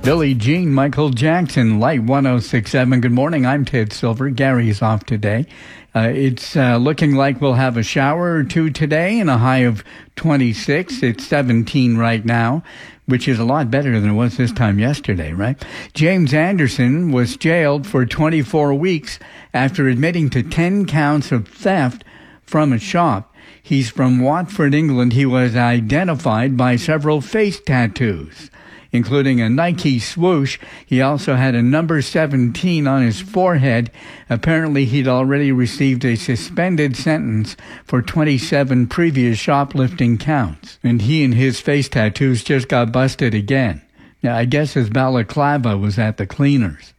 Billie Jean, Michael Jackson, Light 106.7. Good morning, I'm Ted Silver. Gary's off today. It's looking like we'll have a shower or two today and a high of 26. It's 17 right now, which is a lot better than it was this time yesterday, right? James Anderson was jailed for 24 weeks after admitting to 10 counts of theft from a shop. He's from Watford, England. He was identified by several face tattoos, including a Nike swoosh. He also had a number 17 on his forehead. Apparently, he'd already received a suspended sentence for 27 previous shoplifting counts. And he and his face tattoos just got busted again. Now, I guess his balaclava was at the cleaners.